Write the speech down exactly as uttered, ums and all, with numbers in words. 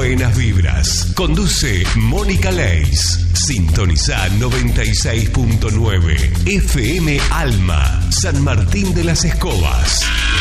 buenas vibras. Conduce Mónica Leis. Sintoniza noventa y seis punto nueve F M Alma, San Martín de las Escobas.